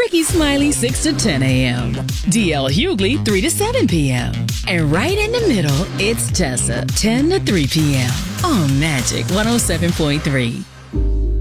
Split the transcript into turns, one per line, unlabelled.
Ricky Smiley, 6 to 10 a.m. DL Hughley, 3 to 7 p.m. And right in the middle, it's Tessa, 10 to 3 p.m. on Magic 107.3.